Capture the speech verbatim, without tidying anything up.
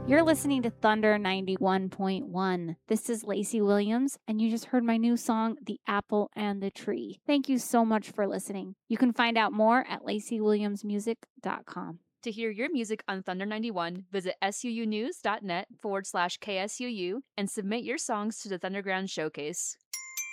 You're listening to Thunder ninety-one point one. This is Lacey Williams, and you just heard my new song, The Apple and the Tree. Thank you so much for listening. You can find out more at lacey williams music dot com. To hear your music on Thunder ninety-one, visit suunews.net forward slash KSUU and submit your songs to the Thunderground Showcase.